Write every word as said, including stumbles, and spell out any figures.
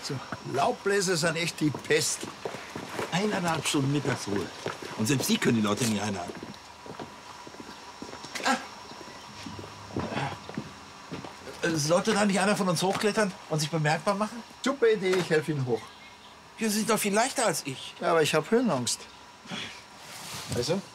So, Laubbläser sind echt die Pest. Eineinhalb Stunden Mittagsruhe. Und selbst Sie können die Leute nie einhalten. Ah. Sollte da nicht einer von uns hochklettern und sich bemerkbar machen? Super Idee, ich helfe Ihnen hoch. Sie sind doch viel leichter als ich. Ja, aber ich habe Höhenangst. Also?